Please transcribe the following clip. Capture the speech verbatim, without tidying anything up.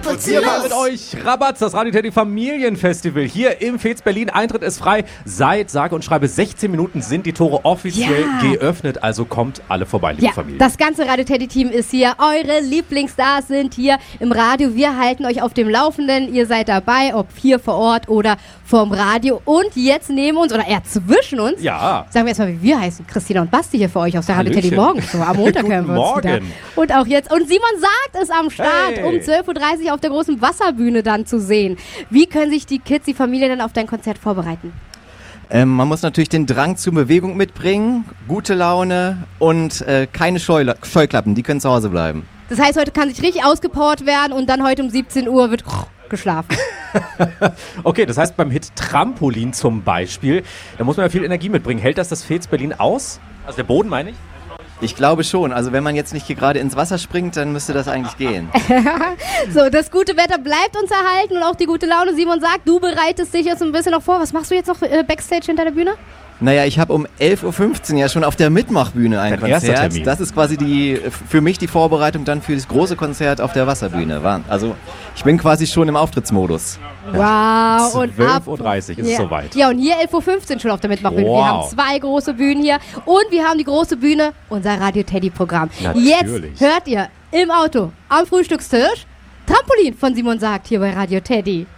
Was ist hier los? Mit euch Rabatz, das Radio Teddy Familienfestival hier im Fez Berlin. Eintritt ist frei. Seit sage und schreibe sechzehn Minuten sind die Tore offiziell ja. geöffnet. Also kommt alle vorbei, liebe ja, Familie. Das ganze Radio Teddy Team ist hier. Eure Lieblingsstars sind hier im Radio. Wir halten euch auf dem Laufenden. Ihr seid dabei, ob hier vor Ort oder vorm Radio. Und jetzt neben uns, oder eher zwischen uns, ja. sagen wir erstmal, wie wir heißen. Christina und Basti hier für euch aus der Radio Teddy Morgen. So, am Montag hören wir uns Morgen. wieder. Und auch jetzt. Und Simon Sagt ist am Start, hey. um zwölf Uhr dreißig auf der großen Wasserbühne dann zu sehen. Wie können sich die Kids, die Familie dann auf dein Konzert vorbereiten? Ähm, man muss natürlich den Drang zur Bewegung mitbringen, gute Laune und äh, keine Scheula- Scheuklappen, die können zu Hause bleiben. Das heißt, heute kann sich richtig ausgepowert werden und dann heute um siebzehn Uhr wird geschlafen. Okay, das heißt beim Hit Trampolin zum Beispiel, da muss man ja viel Energie mitbringen. Hält das das Fez Berlin aus? Also der Boden, meine ich? Ich glaube schon. Also wenn man jetzt nicht hier gerade ins Wasser springt, dann müsste das eigentlich gehen. So, das gute Wetter bleibt uns erhalten und auch die gute Laune. Simon Sagt, du bereitest dich jetzt ein bisschen noch vor. Was machst du jetzt noch äh, Backstage hinter der Bühne? Naja, ich habe um elf Uhr fünfzehn ja schon auf der Mitmachbühne ein Dein erster Konzert. Termin. Das ist quasi die für mich die Vorbereitung dann für das große Konzert auf der Wasserbühne. Also ich bin quasi schon im Auftrittsmodus. Wow. Und zwölf Uhr dreißig ist es ja. soweit. Ja, und hier elf Uhr fünfzehn schon auf der Mitmachbühne. Wow. Wir haben zwei große Bühnen hier und wir haben die große Bühne, unser Radio Teddy Programm. Natürlich. Jetzt hört ihr im Auto am Frühstückstisch Trampolin von Simon Sagt hier bei Radio Teddy.